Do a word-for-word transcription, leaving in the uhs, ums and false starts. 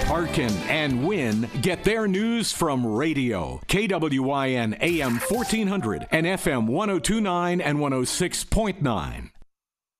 hearken and win. Get their news from radio. K W Y N A M fourteen hundred and F M one oh two point nine and one oh six point nine.